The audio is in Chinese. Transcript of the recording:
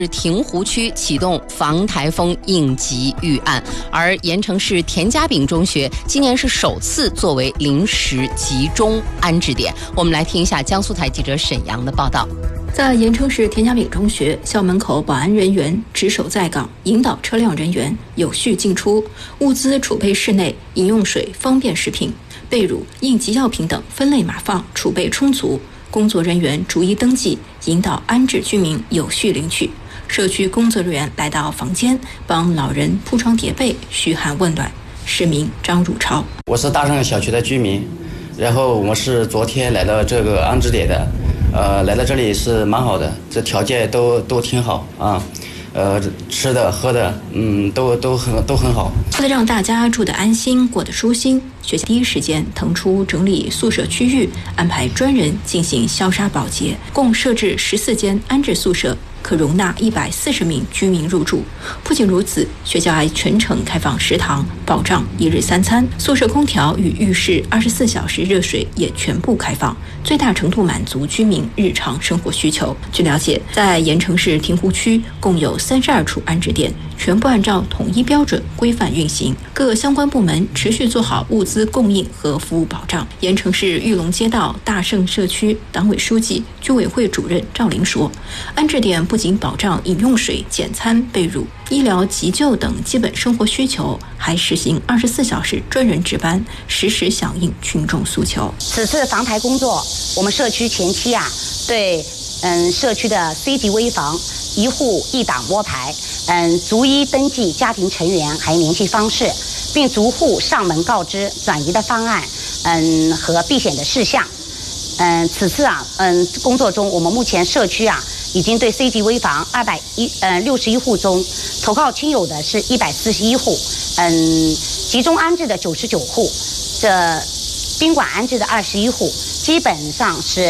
亭湖区启动防台风应急预案，而盐城市田家炳中学今年是首次作为临时集中安置点。我们来听一下江苏台记者沈阳的报道。 在盐城市田家炳中学，校门口保安人员值守在岗，引导车辆人员有序进出，物资储备室内，饮用水、方便食品、被褥、应急药品等分类码放，储备充足。工作人员逐一登记，引导安置居民有序领取。社区工作人员来到房间，帮老人铺床叠被，嘘寒问暖。市民张汝超： 我是大胜小区的居民，然后我是昨天来到这个安置点的，来到这里是蛮好的，这条件都挺好啊，吃的喝的，都很好。 为了让大家住得安心，过得舒心，学校第一时间腾出整理宿舍区域，安排专人进行消杀保洁，共设置14间安置宿舍，可容纳140名居民入住。不仅如此，学校还全程开放食堂，保障1日3餐，宿舍空调与浴室24小时热水也全部开放，最大程度满足居民日常生活需求。据了解，在盐城市亭湖区共有32处安置点，全部按照统一标准规范运行，各相关部门持续做好物资供应和服务保障。盐城市玉龙街道大胜社区党委书记、居委会主任赵林说，安置点不仅保障饮用水、简餐、被褥、医疗急救等基本生活需求，还实行24小时专人值班，实时响应群众诉求。 此次防台工作，我们社区前期对社区的 C 级危房一户一档摸排，逐一登记家庭成员还有联系方式，并逐户上门告知转移的方案，和避险的事项。此次工作中，我们目前社区已经对 C 级危房261户中，投靠亲友的是141户，集中安置的99户，这宾馆安置的21户，基本上是